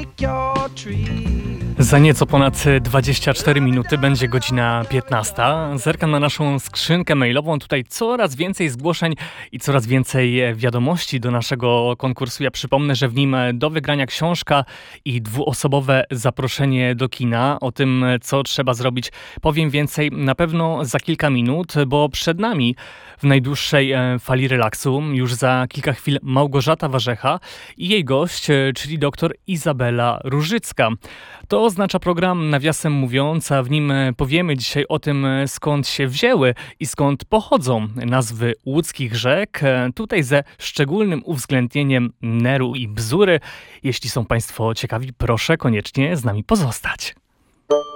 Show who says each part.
Speaker 1: Za nieco ponad 24 minuty będzie godzina 15. Zerkam na naszą skrzynkę mailową. Tutaj coraz więcej zgłoszeń i coraz więcej wiadomości do naszego konkursu. Ja przypomnę, że w nim do wygrania książka i dwuosobowe zaproszenie do kina. O tym, co trzeba zrobić, powiem więcej na pewno za kilka minut, bo przed nami w najdłuższej fali relaksu już za kilka chwil Małgorzata Warzecha i jej gość, czyli dr Izabela Różycka. To oznacza program, nawiasem mówiąc, a w nim powiemy dzisiaj o tym, skąd się wzięły i skąd pochodzą nazwy łódzkich rzek, tutaj ze szczególnym uwzględnieniem Neru i Bzury. Jeśli są Państwo ciekawi, proszę koniecznie z nami pozostać.